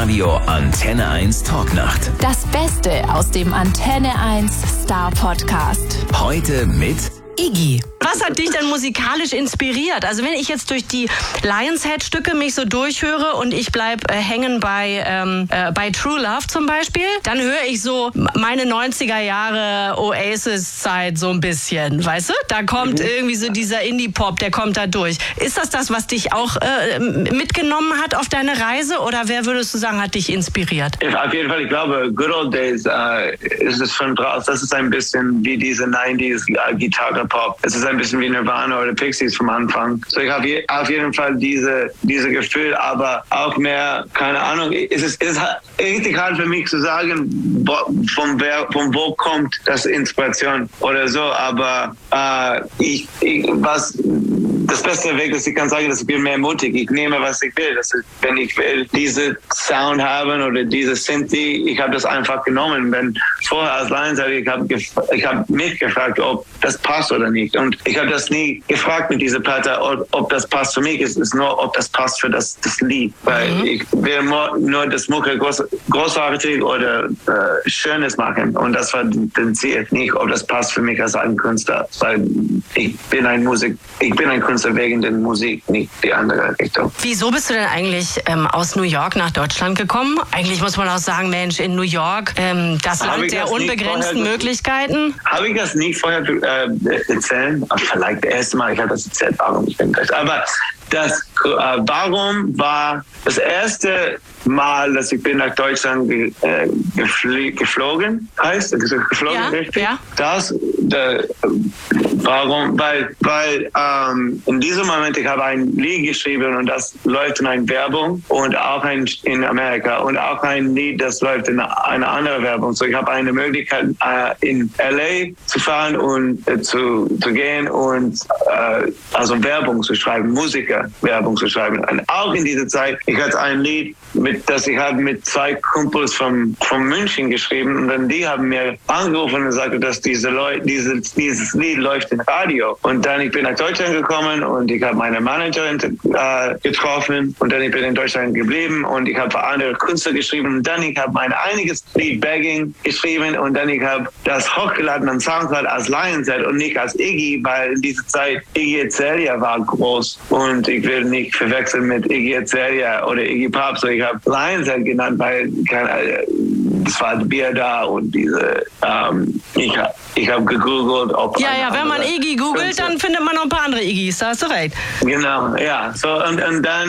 Live-Radio Antenne 1 Talknacht. Das Beste aus dem Antenne 1 Star Podcast. Heute mit Iggy. Was hat dich denn musikalisch inspiriert? Also wenn ich jetzt durch die Lionshead-Stücke mich so durchhöre und ich bleib hängen bei True Love zum Beispiel, dann höre ich so meine 90er Jahre Oasis-Zeit so ein bisschen, weißt du? Da kommt irgendwie so dieser Indie-Pop, der kommt da durch. Ist das, was dich auch mitgenommen hat auf deine Reise, oder wer würdest du sagen, hat dich inspiriert? Auf jeden Fall, ich glaube, Good Old Days ist es schon draus. Das ist ein bisschen wie diese 90s Gitarre-Pop. Es ist ein bisschen wie Nirvana oder Pixies vom Anfang. So, ich habe auf jeden Fall diese Gefühl, aber auch mehr, keine Ahnung, es ist richtig hart für mich zu sagen, von wo kommt das Inspiration oder so, aber das beste Weg, dass ich kann sagen, dass ich bin mehr mutig. Ich nehme, was ich will. Wenn ich will, diese Sound haben oder diese Synthie, ich habe das einfach genommen. Wenn vorher als Lionshead, ich hab mich gefragt, ob das passt oder nicht. Und ich habe das nie gefragt mit dieser Platte, ob das passt für mich. Es ist nur, ob das passt für das Lied. Weil ich will nur das Mucke großartig oder Schönes machen. Und das war das Ziel. Nicht, ob das passt für mich als ein Künstler. Weil ich bin ein Künstler wegen der Musik, nicht die andere Richtung. Wieso bist du denn eigentlich aus New York nach Deutschland gekommen? Eigentlich muss man auch sagen, Mensch, in New York, das Land der unbegrenzten Möglichkeiten. Habe ich das nicht vorher erzählt? Vielleicht das erste Mal, ich habe das erzählt, warum ich bin gleich. Aber warum war das erste Mal, dass ich bin nach Deutschland geflogen, heißt geflogen, ja, richtig? Ja. Warum? Weil in diesem Moment, ich habe ein Lied geschrieben und das läuft in einer Werbung und auch in Amerika und auch ein Lied, das läuft in einer anderen Werbung. So, ich habe eine Möglichkeit, in LA zu fahren und zu gehen und also Werbung zu schreiben, Musikerwerbung zu schreiben. Und auch in dieser Zeit, ich hatte ein Lied, das ich habe mit zwei Kumpels von München geschrieben, und dann die haben mir angerufen und gesagt, dass dieses Lied läuft im Radio. Und dann ich bin nach Deutschland gekommen und ich habe meine Managerin getroffen und dann ich bin in Deutschland geblieben und ich habe für andere Künstler geschrieben und dann ich habe mein einiges Lied Begging geschrieben und dann ich habe das hochgeladen an Soundcloud als Lionshead und nicht als Iggy, weil in dieser Zeit Iggy Azalea war groß und ich will nicht verwechseln mit Iggy Azalea oder Iggy Pop, so ich habe Lionshead genannt, weil das war das Bier da und diese ich habe gegoogelt, ob wenn man Iggy googelt, dann findet man noch ein paar andere Iggys, da hast du recht. Genau, ja. So und dann